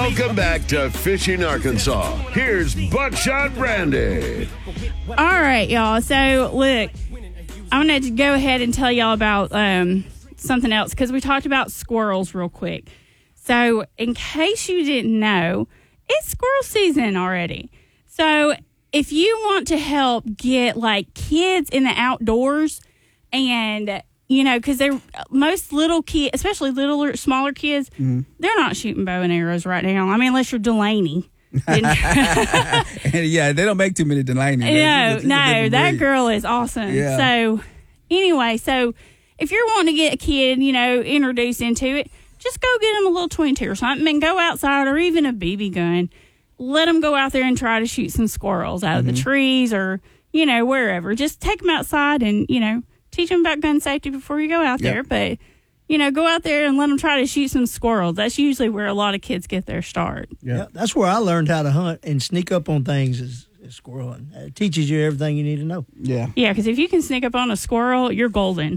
Welcome back to Fishing Arkansas. Here's Buckshot Brandy. All right, y'all. So, look, I'm going to go ahead and tell y'all about something else because we talked about squirrels real quick. So, in case you didn't know, it's squirrel season already. So, if you want to help get, like, kids in the outdoors and, you know, because most little kids, especially littler, smaller kids, they're not shooting bow and arrows right now. I mean, unless you're Delaney. Yeah, they don't make too many Delaney. No, that girl is awesome. Yeah. So, anyway, if you're wanting to get a kid, you know, introduced into it, just go get them a little 22 or something and go outside, or even a BB gun. Let them go out there and try to shoot some squirrels out of the trees or, you know, wherever. Just take them outside and, you know, teach them about gun safety before you go out there. But, you know, go out there and let them try to shoot some squirrels. That's usually where a lot of kids get their start. Yeah, that's where I learned how to hunt and sneak up on things is squirrel hunting. It teaches you everything you need to know. Yeah. Yeah, because if you can sneak up on a squirrel, you're golden.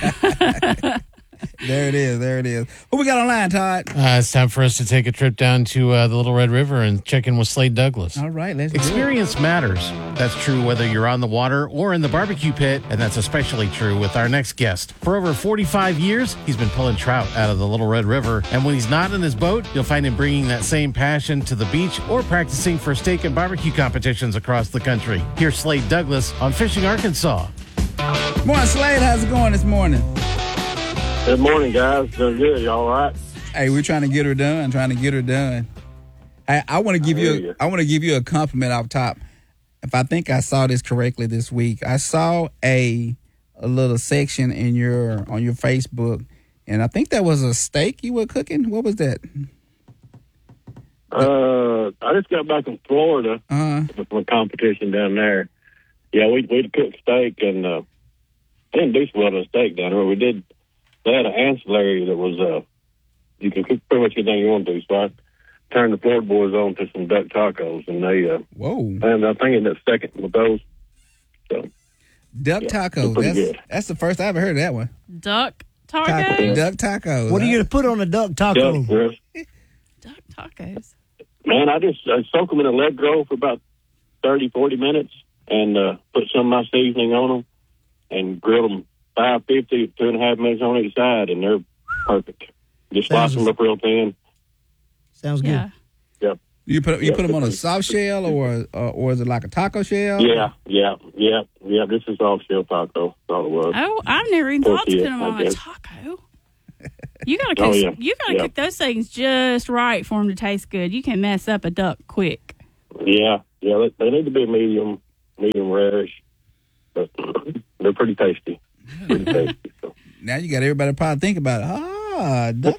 There it is. What we got online, Todd? It's time for us to take a trip down to the Little Red River and check in with Slade Douglas. All right, let's do it. Experience matters. That's true whether you're on the water or in the barbecue pit, and that's especially true with our next guest. For over 45 years, he's been pulling trout out of the Little Red River, and when he's not in his boat, you'll find him bringing that same passion to the beach or practicing for steak and barbecue competitions across the country. Here's Slade Douglas on Fishing Arkansas. Morning, Slade. How's it going this morning? Good morning, guys. Doing good. You all right? Hey, we're trying to get her done. Hey, I want to give you a compliment off top. If I think I saw this correctly this week, I saw a little section on your Facebook, and I think that was a steak you were cooking. What was that? I just got back in Florida from a competition down there. Yeah, we cooked steak, and I didn't do so well on a steak down there. We did. They had an ancillary that was, you can cook pretty much anything you want to. So I turned the floorboards on to some duck tacos, and they, and I think it's second with those. So, duck tacos. That's the first I ever heard of that one. Duck tacos? Duck tacos. What are you going to put on a duck taco? Duck tacos. Man, I soak them in a leg roll for about 30, 40 minutes and put some of my seasoning on them and grill them 550, 2.5 minutes on each side, and they're perfect. Just slice them up real thin. Sounds good. Yeah. Yep. You put them on a soft shell or is it like a taco shell? Yeah. This is soft shell taco. That's all it was. Oh, I've never even thought to put them on a taco. You gotta cook those things just right for them to taste good. You can mess up a duck quick. Yeah. They need to be medium rarish, but they're pretty tasty. So. Now you got everybody probably think about it. Duck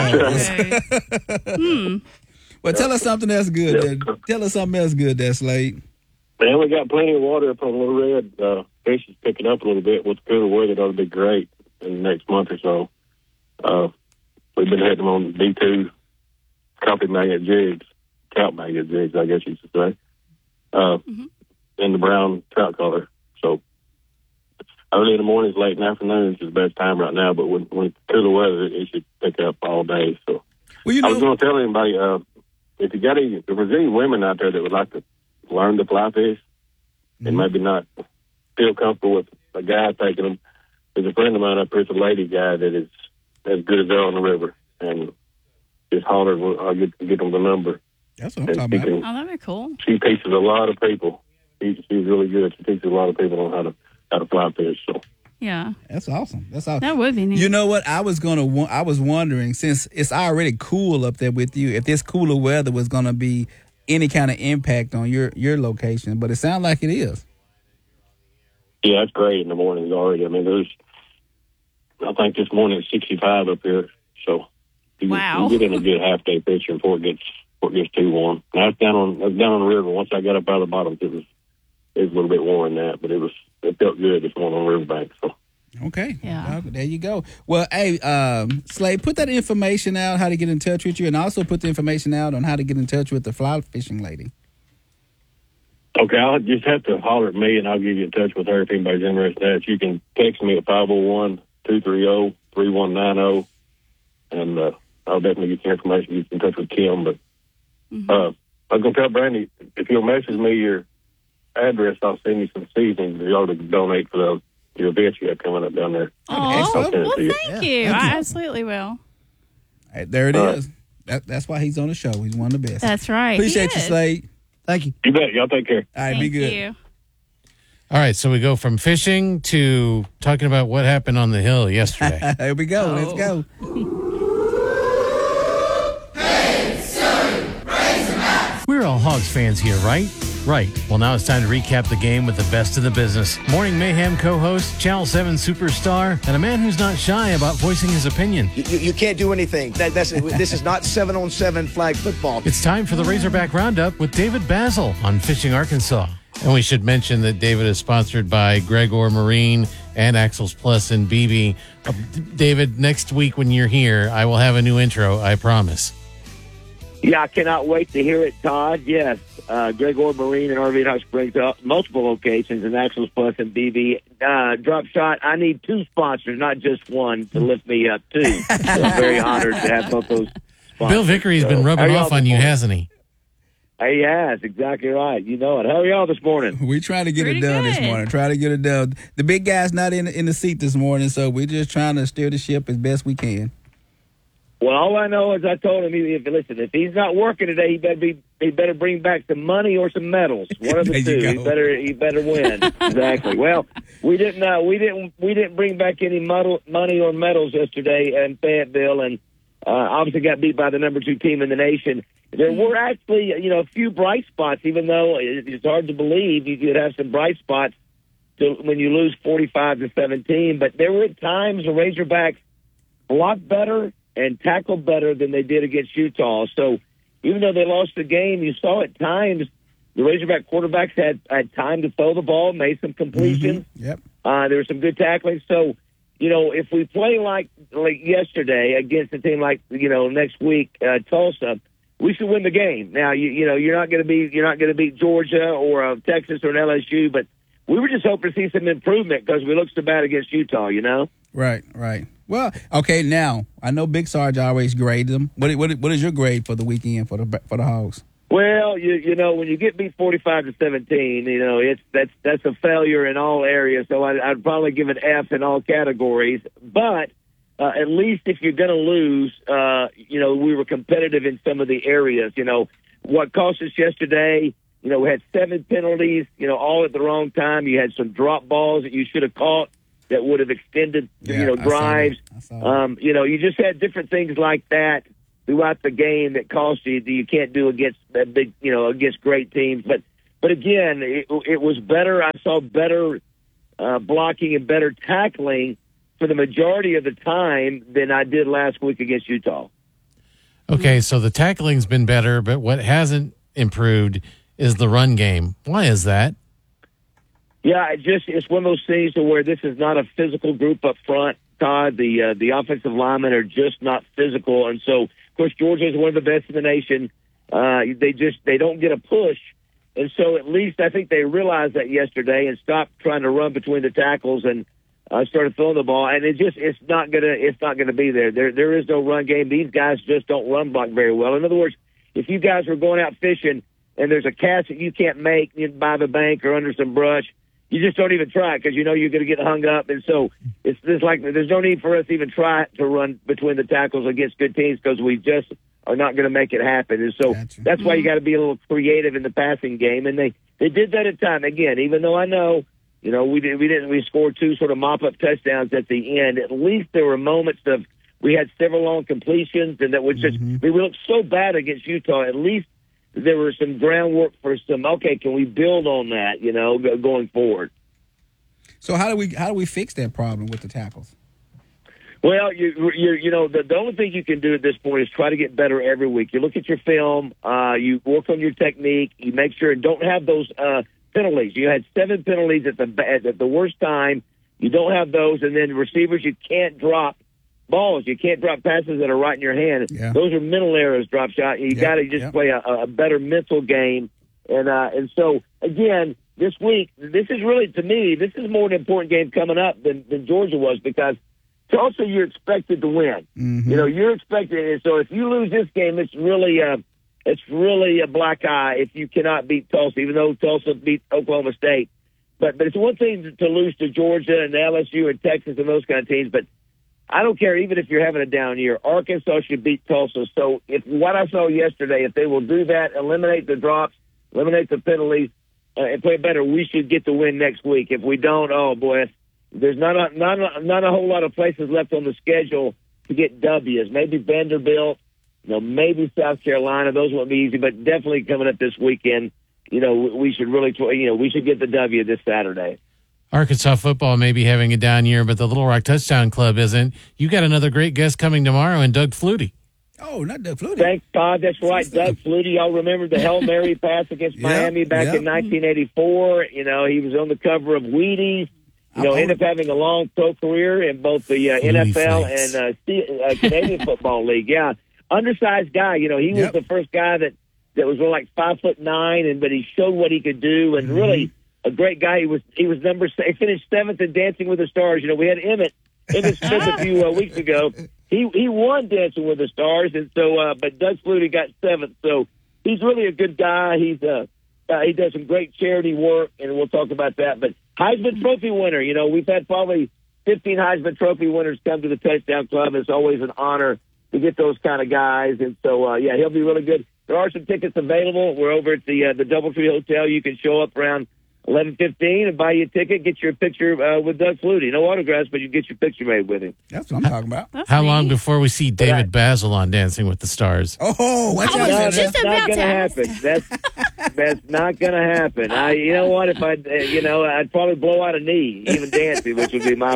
tacos. Well, tell us something that's good. Tell us something else good there, Slade. Man, we got plenty of water up on Little Red. Fish is picking up a little bit. With the cooler weather, that'll be great in the next month or so. We've been hitting them on D2 coffee magnet jigs, trout magnet jigs, I guess you should say, in the brown trout color. So early in the mornings, late in the afternoons is the best time right now. But when it's cooler weather, it should pick up all day. So I was going to tell anybody if there's any women out there that would like to learn to fly fish and maybe not feel comfortable with a guy taking them, there's a friend of mine up here, it's a lady guy that is as good as they're on the river, and just holler, I'll get them the number. That's what I'm talking about. That'd be cool. She teaches a lot of people. She's really good. She teaches a lot of people on how to fly fish. So yeah, that's awesome. That would be neat. You know what? I was wondering, since it's already cool up there with you, if this cooler weather was gonna be any kind of impact on your location, but it sounds like it is. Yeah, it's great in the mornings already. I mean, I think this morning it's 65 up here, so you get in a good half day picture before it gets too warm. Now it's down on the river. Once I got up out of the bottom, it was a little bit warmer than that, but it felt good this morning on the riverbank. So okay, yeah, there you go. Well, hey, Slade, put that information out how to get in touch with you, and also put the information out on how to get in touch with the fly fishing lady. Okay, I'll just have to holler at me, and I'll get you in touch with her if anybody's interested in that. You can text me at 501-230-3190, and I'll definitely get your information. Get in touch with Kim, but I'm going to tell Brandy, if you'll message me your address, I'll send you some seasonings you ought to donate for your events you have coming up down there. Oh, well, you. thank you. I absolutely will. Right, there it is. That's why he's on the show. He's one of the best. That's right. Appreciate He you, is. Slade. Thank you. You bet. Y'all take care. All right, Thank be good. you. All right, so we go from fishing to talking about what happened on the hill yesterday. There we go. Let's go. We're all Hogs fans here, right? Right. Well, now it's time to recap the game with the best in the business. Morning Mayhem co-host, Channel 7 superstar, and a man who's not shy about voicing his opinion. You can't do anything. This is not 7-on-7 flag football. It's time for the Razorback Roundup with David Basil on Fishing Arkansas. And we should mention that David is sponsored by Gregor Marine and Axles Plus and BB. David, next week when you're here, I will have a new intro, I promise. Yeah, I cannot wait to hear it, Todd. Yes, Gregor Marine and RV Hot Springs, multiple locations, and Axles Plus and BB. Drop Shot, I need 2 sponsors, not just one, to lift me up, too. So I'm very honored to have both those sponsors. Bill Vickery's been rubbing off on you, hasn't he? He has, exactly right. You know it. How are y'all this morning? We trying to get Pretty it done good. this morning. Try to get it done. The big guy's not in the seat this morning, so we're just trying to steer the ship as best we can. Well, all I know is I told him, if he's not working today, he better bring back some money or some medals. One of the There you two. go. He better win. Exactly. Well, we didn't bring back any money or medals yesterday in Fayetteville, and obviously got beat by the number 2 team in the nation. There were actually, a few bright spots, even though it's hard to believe you could have some bright spots when you lose 45-17. But there were times the Razorbacks blocked better and tackled better than they did against Utah. So even though they lost the game, you saw at times the Razorback quarterbacks had time to throw the ball, made some completions. Mm-hmm. Yep. There was some good tackling. So, if we play like yesterday against a team like, next week, Tulsa, we should win the game. Now, you're not going to beat Georgia or Texas or an LSU, but we were just hoping to see some improvement because we looked so bad against Utah, Right. Well, okay. Now I know Big Sarge always grades them. What is your grade for the weekend for the Hogs? Well, when you get beat 45-17, that's a failure in all areas. So I'd probably give an F in all categories. But at least if you're going to lose, we were competitive in some of the areas. What cost us yesterday, we had 7 penalties, all at the wrong time. You had some drop balls that you should have caught that would have extended, drives. You just had different things like that throughout the game that cost you that you can't do against that big, against great teams. But again, it was better. I saw better blocking and better tackling for the majority of the time than I did last week against Utah. Okay, so the tackling's been better, but what hasn't improved is the run game. Why is that? Yeah, it's one of those things to where this is not a physical group up front, Todd. The offensive linemen are just not physical, and so of course Georgia is one of the best in the nation. They don't get a push, and so at least I think they realized that yesterday and stopped trying to run between the tackles and started throwing the ball. And it's not gonna be there. There is no run game. These guys just don't run block very well. In other words, if you guys were going out fishing and there's a catch that you can't make by the bank or under some brush, you just don't even try because you're going to get hung up. And so it's just like there's no need for us to even try to run between the tackles against good teams because we just are not going to make it happen. And so that's why you got to be a little creative in the passing game. And they did that at time. Again, even though I know, we scored 2 sort of mop-up touchdowns at the end. At least there were moments of we had several long completions and that was just we looked so bad against Utah. At least there was some groundwork for can we build on that, going forward? So how do we fix that problem with the tackles? Well, the only thing you can do at this point is try to get better every week. You look at your film, you work on your technique, you make sure and don't have those penalties. You had 7 penalties at the worst time. You don't have those, and then receivers, you can't drop balls. You can't drop passes that are right in your hand. Yeah. Those are mental errors, Drop Shot. You got to just play a better mental game. And so, again, this week, this is really, to me, this is more an important game coming up than Georgia was because Tulsa, you're expected to win. You're expected. And so if you lose this game, it's really it's really a black eye if you cannot beat Tulsa, even though Tulsa beat Oklahoma State. But it's one thing to lose to Georgia and LSU and Texas and those kind of teams, but I don't care even if you're having a down year. Arkansas should beat Tulsa. So if what I saw yesterday, if they will do that, eliminate the drops, eliminate the penalties, and play better, we should get the win next week. If we don't, oh boy, there's not a whole lot of places left on the schedule to get W's. Maybe Vanderbilt, maybe South Carolina. Those won't be easy, but definitely coming up this weekend. We should really, we should get the W this Saturday. Arkansas football may be having a down year, but the Little Rock Touchdown Club isn't. You got another great guest coming tomorrow in Doug Flutie. Oh, not Doug Flutie. Thanks, Todd. That's right. Doug Flutie. Y'all remember the Hail Mary pass against Miami back in 1984. He was on the cover of Wheaties. Ended up having a long pro career in both the NFL and Canadian Football League. Yeah. Undersized guy. He was the first guy that was like 5'9", but he showed what he could do, and really a great guy. He was he finished 7th in Dancing with the Stars. We had Emmett Smith a few weeks ago. He won Dancing with the Stars, and so but Doug Flutie got 7th. So he's really a good guy. He does some great charity work, and we'll talk about that. But Heisman Trophy winner. We've had probably 15 Heisman Trophy winners come to the Touchdown Club. It's always an honor to get those kind of guys, and so he'll be really good. There are some tickets available. We're over at the Doubletree Hotel. You can show up around 11:15 and buy you a ticket, get your picture with Doug Flutie. No autographs, but you get your picture made with him. That's what I'm talking about. How long before we see David Basil on Dancing with the Stars? Oh, watch out! That's not going to happen. That's not going to happen. You know what? If I'd probably blow out a knee, even dancing, which would be my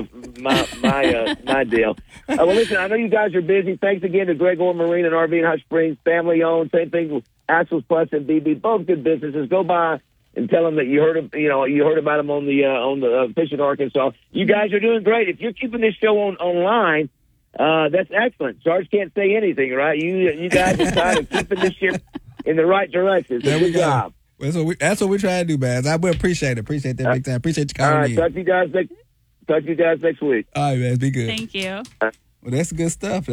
deal. Well, listen, I know you guys are busy. Thanks again to Gregor Marine and RV in Hot Springs, family owned. Same thing with Axel's Plus and BB, both good businesses. Go by and tell them that you heard about them on the Fishing Arkansas. You guys are doing great. If you're keeping this show online, that's excellent. Sarge can't say anything, right? You guys are trying to keeping this ship in the right direction. So good job. That's what we try to do, Baz. I will appreciate it. Appreciate that big time. Appreciate you calling in. Talk to you guys next week. All right, man. Be good. Thank you. Well, that's good stuff.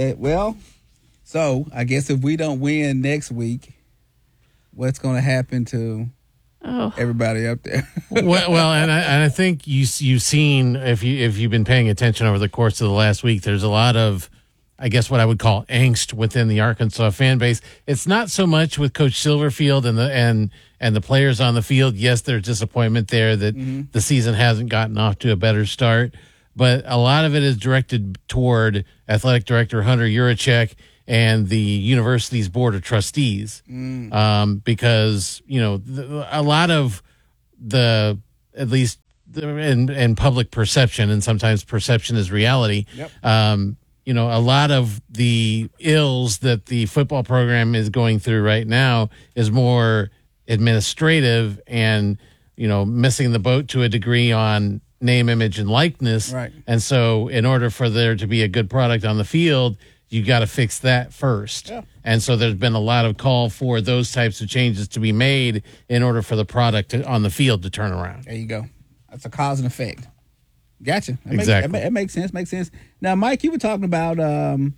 So I guess if we don't win next week, what's going to happen to everybody up there? well, and I think you've seen, if you've been paying attention over the course of the last week, there's a lot of, I guess, what I would call angst within the Arkansas fan base. It's not so much with Coach Silverfield and the players on the field. Yes, there's disappointment there that the season hasn't gotten off to a better start, but a lot of it is directed toward athletic director Hunter Yurachek and the university's board of trustees, because a lot of the, at least in public perception, and sometimes perception is reality. Yep. A lot of the ills that the football program is going through right now is more administrative and, missing the boat to a degree on name, image, and likeness. Right. And so in order for there to be a good product on the field, you got to fix that first. Yeah. And so there's been a lot of call for those types of changes to be made in order for the product on the field to turn around. There you go. That's a cause and effect. Gotcha. Exactly. It makes sense. Makes sense. Now, Mike, you were talking about some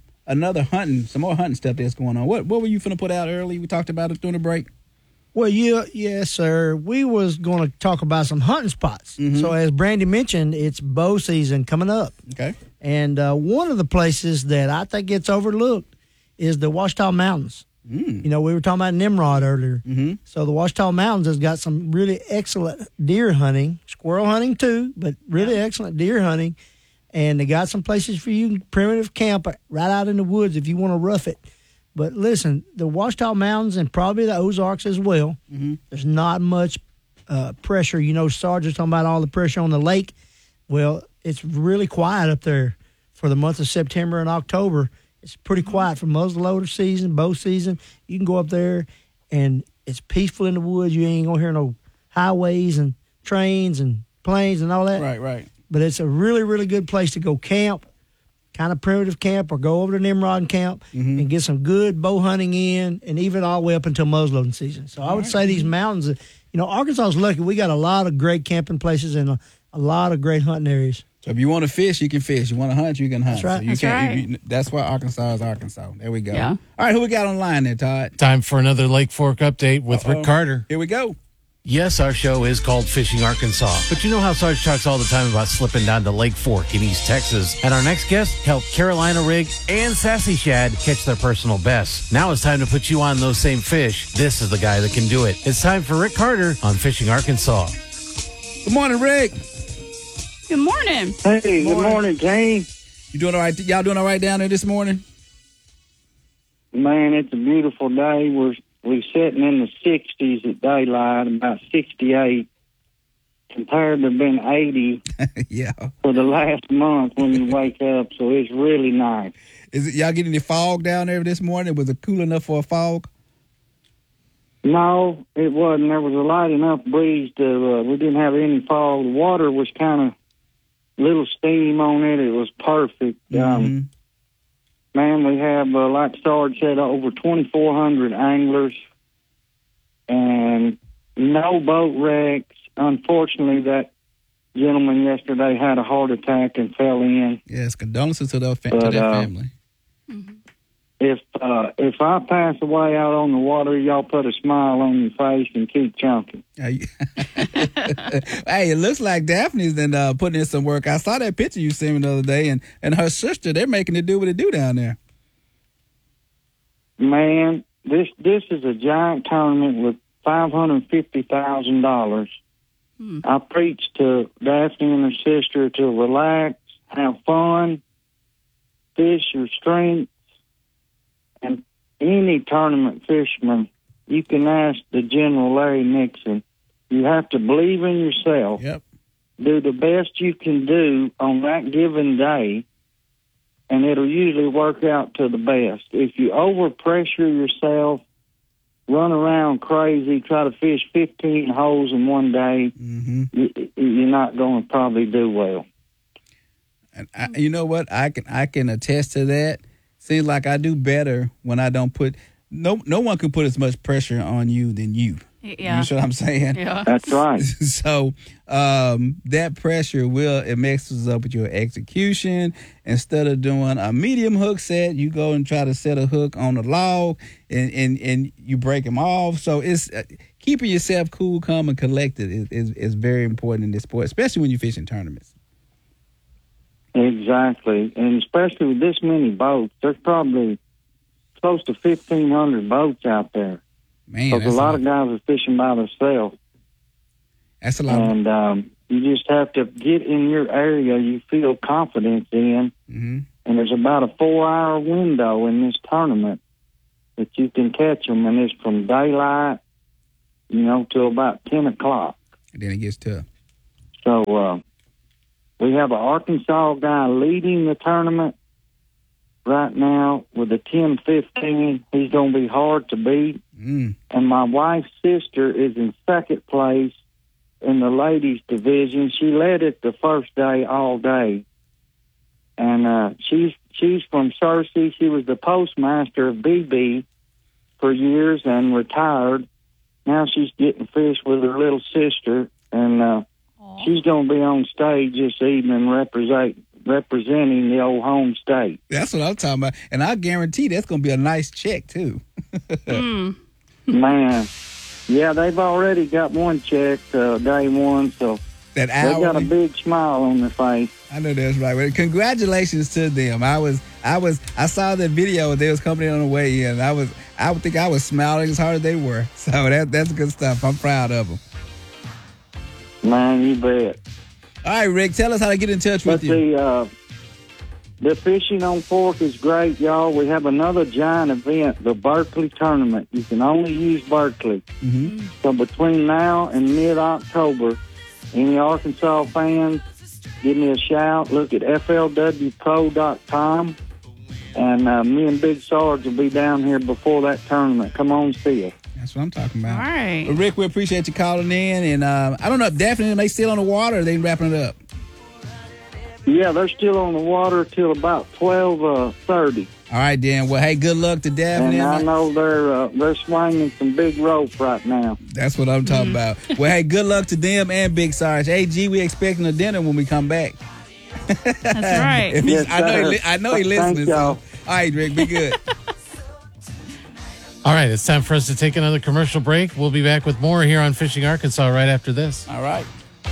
more hunting stuff that's going on. What were you finna put out early? We talked about it during the break. Well, yes, sir. We was going to talk about some hunting spots. Mm-hmm. So as Brandy mentioned, it's bow season coming up. Okay. And one of the places that I think gets overlooked is the Ouachita Mountains. We were talking about Nimrod earlier. Mm-hmm. So the Ouachita Mountains has got some really excellent deer hunting, squirrel hunting too, but really excellent deer hunting. And they got some places for you, primitive camp right out in the woods if you want to rough it. But listen, the Ouachita Mountains and probably the Ozarks as well, there's not much pressure. Sarge was talking about all the pressure on the lake. Well, it's really quiet up there for the month of September and October. It's pretty quiet for muzzleloader season, bow season. You can go up there, and it's peaceful in the woods. You ain't going to hear no highways and trains and planes and all that. Right. But it's a really, really good place to go camp, kind of primitive camp, or go over to Nimrod and camp and get some good bow hunting in, and even all the way up until muzzleloading season. So I would say these mountains, Arkansas is lucky. We got a lot of great camping places and a lot of great hunting areas. So if you want to fish, you can fish. You want to hunt, you can hunt. That's right. So you That's can't, right. that's why Arkansas is Arkansas. There we go. Yeah. All right, who we got online there, Todd? Time for another Lake Fork update with Rick Carter. Here we go. Yes, our show is called Fishing Arkansas, but you know how Sarge talks all the time about slipping down to Lake Fork in East Texas. And our next guest helped Carolina Rig and Sassy Shad catch their personal bests. Now it's time to put you on those same fish. This is the guy that can do it. It's time for Rick Carter on Fishing Arkansas. Good morning, Rick. Good morning. Hey, good morning, Kane. You doing all right? Y'all doing all right down there this morning? Man, it's a beautiful day. We're sitting in the 60s at daylight, about 68, compared to been 80 Yeah. for the last month when you wake up, so it's really nice. Is it y'all getting any fog down there this morning? Was it cool enough for a fog? No, it wasn't. There was a light enough breeze to, we didn't have any fog. The water was kind of little steam on it. It was perfect. Man, we have, like Sarge said, over 2,400 anglers and no boat wrecks. Unfortunately, that gentleman yesterday had a heart attack and fell in. Yes, condolences to their family. If I pass away out on the water, y'all put a smile on your face and keep chunking. Hey, it looks like Daphne's been putting in some work. I saw that picture you sent me the other day, and her sister, they're making it do what it do down there. Man, this is a giant tournament with $550,000. I preach to Daphne and her sister to relax, have fun, fish your strengths, and any tournament fisherman, you can ask the General Larry Nixon. You have to believe in yourself. Yep. Do the best you can do on that given day, and it'll usually work out to the best. If you overpressure yourself, run around crazy, try to fish 15 holes in one day, you're not going to probably do well. And you know what? I can attest to that. Seems like I do better when I don't put no one can put as much pressure on you than you. Yeah. You know what I'm saying? Yeah. That's right. So that pressure it messes up with your execution. Instead of doing a medium hook set, you go and try to set a hook on a log and you break them off. So it's keeping yourself cool, calm, and collected is very important in this sport, especially when you fish in tournaments. Exactly, and especially with this many boats, there's probably close to 1,500 boats out there. Man, because a lot of guys are fishing by themselves. That's a lot. And you just have to get in your area you feel confidence in. And there's about a 4-hour window in this tournament that you can catch them, and it's from daylight, till about 10 o'clock. And then it gets tough. So we have an Arkansas guy leading the tournament right now with a 10-15. He's going to be hard to beat. And my wife's sister is in second place in the ladies division. She led it the first day all day. And she's from Searcy. She was the postmaster of BB for years and retired. Now she's getting fish with her little sister. And she's going to be on stage this evening representing the old home state. That's what I'm talking about. And I guarantee that's going to be a nice check, too. Man. Yeah, they've already got one check day one, so they got a big smile on their face. I know that's right. Well, congratulations to them. I saw that video. They was coming in on the way in. I would think I was smiling as hard as they were. So that's good stuff. I'm proud of them. Man, you bet. All right, Rick, tell us how to get in touch with you. The fishing on Fork is great, y'all. We have another giant event, the Berkeley Tournament. You can only use Berkeley. So between now and mid-October, any Arkansas fans, give me a shout. Look at flwpro.com. And me and Big Sarge will be down here before that tournament. Come on, see us. That's what I'm talking about. All right. Well, Rick, we appreciate you calling in. And I don't know if Daphne and they still on the water or are they wrapping it up? Yeah, they're still on the water till about 12:30. All right, Dan. Well, hey, good luck to Daphne. And I know they're swinging some big rope right now. That's what I'm talking about. Well, hey, good luck to them and Big Sarge. Hey, G, we expecting a dinner when we come back. That's right. Yes, I know he listening. Thank y'all. All right, Rick, be good. All right, it's time for us to take another commercial break. We'll be back with more here on Fishing Arkansas right after this. All right.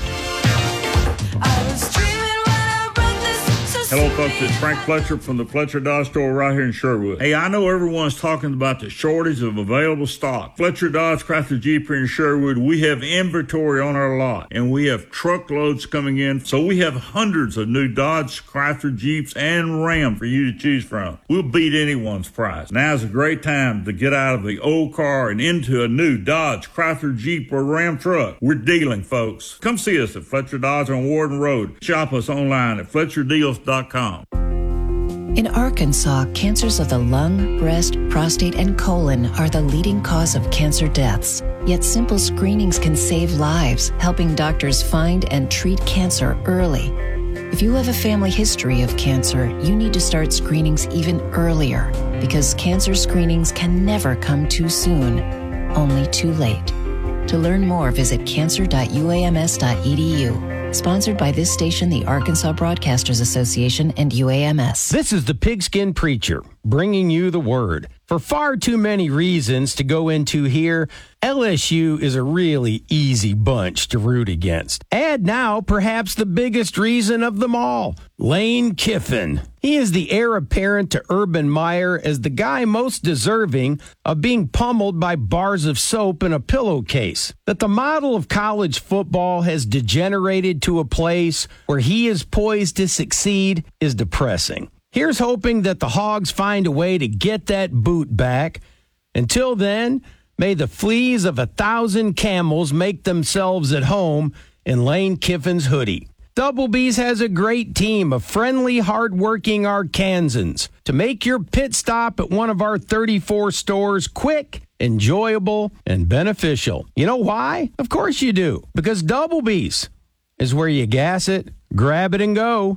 Hello, folks. It's Frank Fletcher from the Fletcher Dodge Store right here in Sherwood. Hey, I know everyone's talking about the shortage of available stock. Fletcher Dodge Chrysler Jeep here in Sherwood, we have inventory on our lot, and we have truckloads coming in. So we have hundreds of new Dodge, Chrysler, Jeeps, and Ram for you to choose from. We'll beat anyone's price. Now's a great time to get out of the old car and into a new Dodge, Chrysler, Jeep, or Ram truck. We're dealing, folks. Come see us at Fletcher Dodge on Warden Road. Shop us online at FletcherDeals.com. In Arkansas, cancers of the lung, breast, prostate, and colon are the leading cause of cancer deaths. Yet simple screenings can save lives, helping doctors find and treat cancer early. If you have a family history of cancer, you need to start screenings even earlier, because cancer screenings can never come too soon, only too late. To learn more, visit cancer.uams.edu. Sponsored by this station, the Arkansas Broadcasters Association, and UAMS. This is the Pigskin Preacher, bringing you the word. For far too many reasons to go into here, LSU is a really easy bunch to root against. Add now perhaps the biggest reason of them all, Lane Kiffin. He is the heir apparent to Urban Meyer as the guy most deserving of being pummeled by bars of soap in a pillowcase. That the model of college football has degenerated to a place where he is poised to succeed is depressing. Here's hoping that the Hogs find a way to get that boot back. Until then, may the fleas of 1,000 camels make themselves at home in Lane Kiffin's hoodie. Double B's has a great team of friendly, hard-working Arkansans to make your pit stop at one of our 34 stores quick, enjoyable, and beneficial. You know why? Of course you do. Because Double B's is where you gas it, grab it, and go.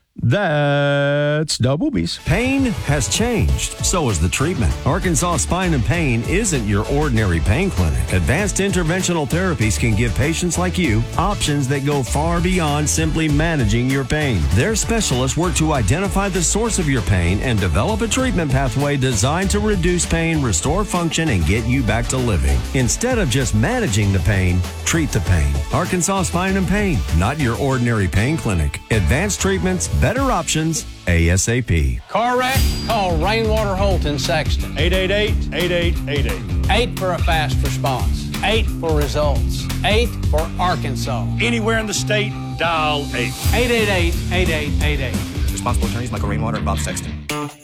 That's Double B's. Pain has changed. So has the treatment. Arkansas Spine and Pain isn't your ordinary pain clinic. Advanced interventional therapies can give patients like you options that go far beyond simply managing your pain. Their specialists work to identify the source of your pain and develop a treatment pathway designed to reduce pain, restore function, and get you back to living. Instead of just managing the pain, treat the pain. Arkansas Spine and Pain, not your ordinary pain clinic. Advanced treatments, better options, ASAP. Car wreck? Call Rainwater Holt in Sexton. 888-8888. 8 for a fast response. 8 for results. 8 for Arkansas. Anywhere in the state, dial 8. 888-8888. Responsible attorneys Michael Rainwater and Bob Sexton.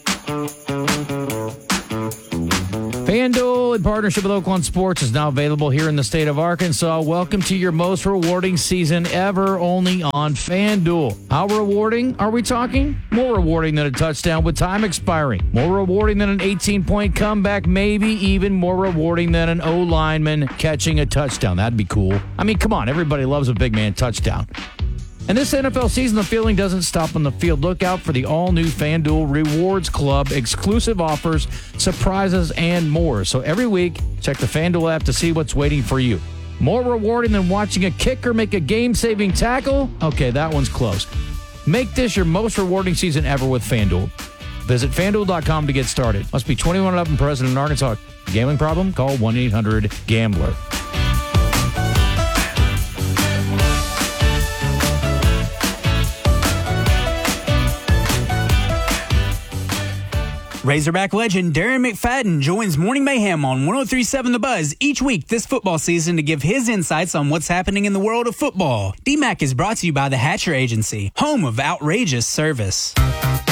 FanDuel, in partnership with Oaklawn Sports, is now available here in the state of Arkansas. Welcome to your most rewarding season ever, only on FanDuel. How rewarding are we talking? More rewarding than a touchdown with time expiring. More rewarding than an 18-point comeback, maybe even more rewarding than an O-lineman catching a touchdown. That'd be cool. I mean, come on, everybody loves a big man touchdown. And this NFL season, the feeling doesn't stop on the field. Look out for the all-new FanDuel Rewards Club, exclusive offers, surprises, and more. So every week, check the FanDuel app to see what's waiting for you. More rewarding than watching a kicker make a game-saving tackle? Okay, that one's close. Make this your most rewarding season ever with FanDuel. Visit FanDuel.com to get started. Must be 21 and up and present in Arkansas. Gambling problem? Call 1-800-GAMBLER. Razorback legend Darren McFadden joins Morning Mayhem on 103.7 The Buzz each week this football season to give his insights on what's happening in the world of football. DMAC is brought to you by the Hatcher Agency, home of outrageous service.